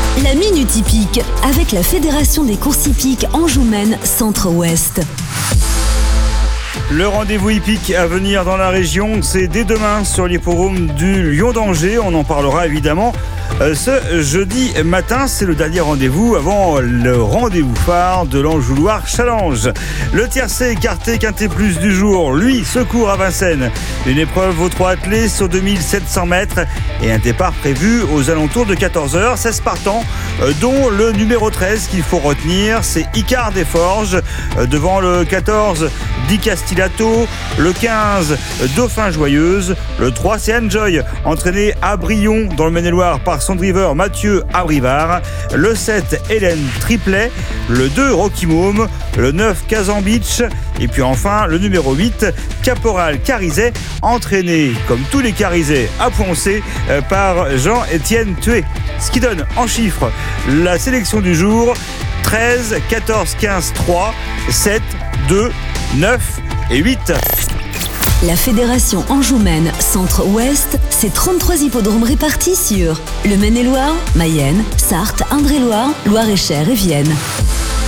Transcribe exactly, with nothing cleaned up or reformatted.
La Minute Hippique avec la Fédération des courses hippiques Anjou-Maine Centre-Ouest. Le rendez-vous hippique à venir dans la région, c'est dès demain sur l'hippodrome du Lion d'Angers. On en parlera évidemment euh, ce jeudi matin. C'est le dernier rendez-vous avant le rendez-vous phare de l'Anjou-Loire Challenge. Le tiercé écarté quintet plus du jour, lui, secours à Vincennes. Une épreuve aux trois attelés sur deux mille sept cents mètres et un départ prévu aux alentours de quatorze heures. seize partants, euh, dont le numéro treize qu'il faut retenir, c'est Icare des Forges. Euh, devant le quatorze, Di Castillato, le quinze, Dauphin Joyeuse, le trois, c'est Enjoy, entraîné à Brion dans le Maine-et-Loire par son driver Mathieu Abrivard, le sept, Hélène Triplet, le deux, Rocky Môme, le neuf, Kazan Beach, et puis enfin le numéro huit, Caporal Carizet, entraîné comme tous les Carizet à Poncé par Jean-Étienne Thué. Ce qui donne en chiffres la sélection du jour: treize, quatorze, quinze, trois, sept, deux, neuf et huit. La Fédération Anjou-Maine Centre-Ouest, c'est trente-trois hippodromes répartis sur le Maine-et-Loire, Mayenne, Sarthe, Indre-et-Loire, Loire-et-Cher et Vienne.